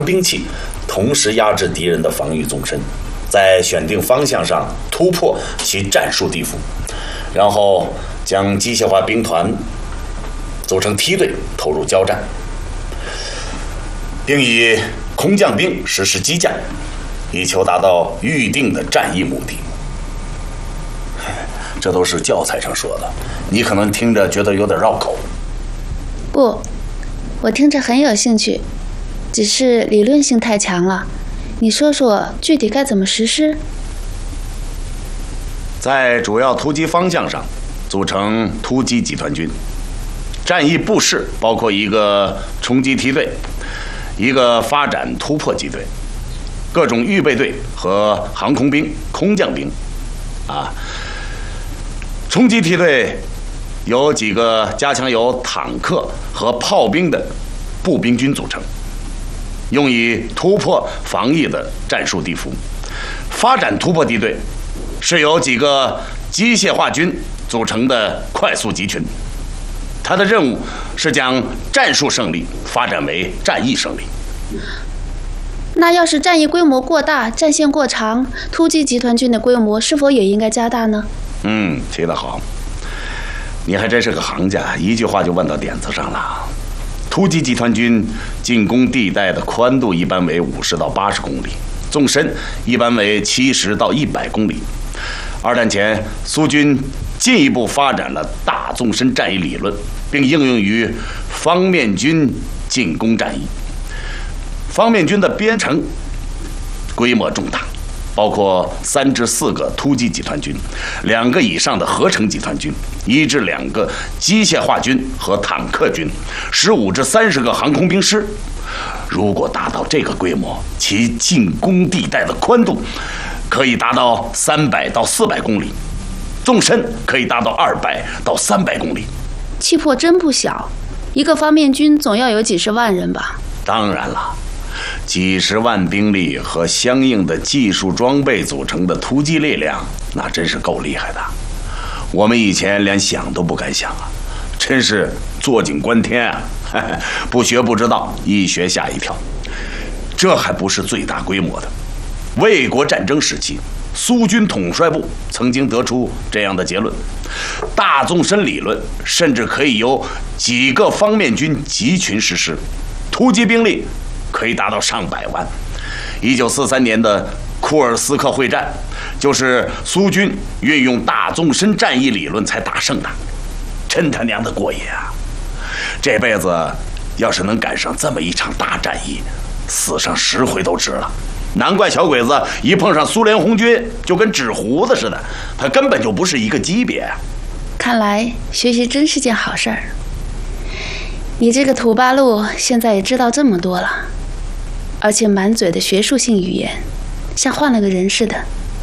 兵器，同时压制敌人的防御纵深，在选定方向上突破其战术地伏，然后将机械化兵团组成梯队投入交战，并以空降兵实施激将，以求达到预定的战役目的。这都是教材上说的，你可能听着觉得有点绕口。 不，我听着很有兴趣，只是理论性太强了。你说说具体该怎么实施？ 在主要突击方向上组成突击集团军，战役部室包括一个冲击梯队，一个发展突破机队，各种预备队和航空兵、空降兵。冲击梯队由几个加强由坦克和炮兵的步兵军组成，用以突破防御的战术地伏。发展突破地队是由几个机械化军组成的快速集群，它的任务是将战术胜利发展为战役胜利。 那要是战役规模过大，战线过长，突击集团军的规模是否也应该加大呢？ 提得好，你还真是个行家，一句话就问到点子上了。突击集团军进攻地带的宽度一般为50到80公里，纵深一般为70到100公里。二战前，苏军进一步发展了大纵深战役理论，并应用于方面军进攻战役。方面军的编程规模重大，包括3至4个突击集团军，2个以上的合成集团军，1至2个机械化军和坦克军，15至30个航空兵师。如果达到这个规模，其进攻地带的宽度可以达到300到400公里，纵深可以达到200到300公里。 气魄真不小，一个方面军总要有几十万人吧？ 当然了，几十万兵力和相应的技术装备组成的突击力量，那真是够厉害的。我们以前连想都不敢想啊，真是坐井观天啊！不学不知道，一学吓一跳。这还不是最大规模的。卫国战争时期，苏军统帅部曾经得出这样的结论：大纵深理论甚至可以由几个方面军集群实施，突击兵力可以达到上百万。1943年的库尔斯克会战，就是苏军运用大纵深战役理论才打胜的，真他娘的过瘾啊！这辈子要是能赶上这么一场大战役，死上10回都值了。难怪小鬼子一碰上苏联红军就跟纸糊子似的，他根本就不是一个级别啊。 看来学习真是件好事儿。你这个土八路现在也知道这么多了，而且满嘴的学术性语言，像换了个人似的。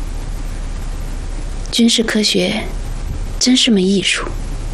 军事科学真是门艺术。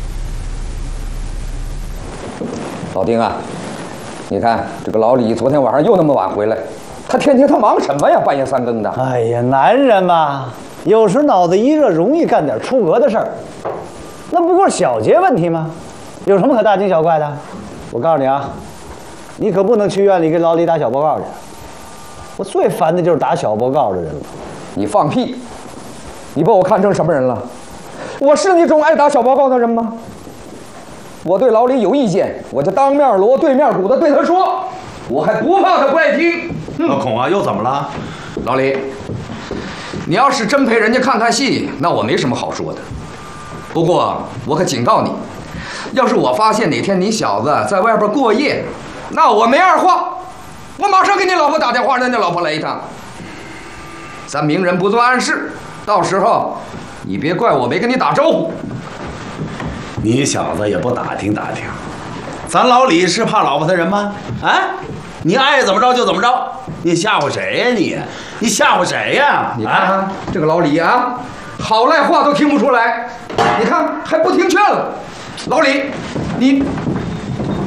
老丁啊，你看这个老李昨天晚上又那么晚回来，他天天他忙什么呀？半夜3更的。 哎呀，男人嘛，有时脑子一热，容易干点出格的事儿。那不过是小节问题吗？有什么可大惊小怪的？我告诉你啊，你可不能去院里给老李打小报告去。我最烦的就是打小报告的人了。 你放屁！你把我看成什么人了？我是那种爱打小报告的人吗？我对老李有意见，我就当面锣对面鼓的对他说，我还不怕他不爱听。 老孔啊，又怎么了？ 老李，你要是真陪人家看戏，那我没什么好说的。不过我可警告你，要是我发现哪天你小子在外边过夜，那我没二话，我马上给你老婆打电话，让你老婆来一趟。咱明人不做暗事，到时候你别怪我没跟你打招呼。 你小子也不打听打听，咱老李是怕老婆的人吗？啊，你爱怎么着就怎么着，你吓唬谁呀你吓唬谁呀？ 你看这个老李啊，好赖话都听不出来，你看还不听劝了。老李，你